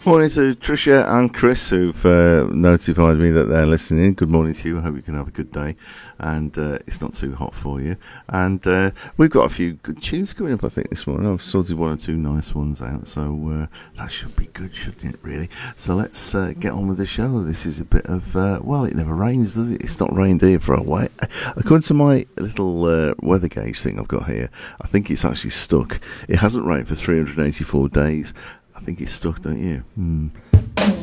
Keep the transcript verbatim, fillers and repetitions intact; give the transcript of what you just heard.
Morning to Tricia and Chris, who've uh, notified me that they're listening. Good morning to you. I hope you can have a good day, and uh, it's not too hot for you. And uh, we've got a few good tunes coming up, I think, this morning. I've sorted one or two nice ones out, so uh, that should be good, shouldn't it, really? So let's uh, get on with the show. This is a bit of, uh, well, it never rains, does it? It's not rained here for a while. According to my little uh, weather gauge thing I've got here, I think it's actually stuck. It hasn't rained for three hundred eighty-four days. I think it's stuck, don't you? Hmm.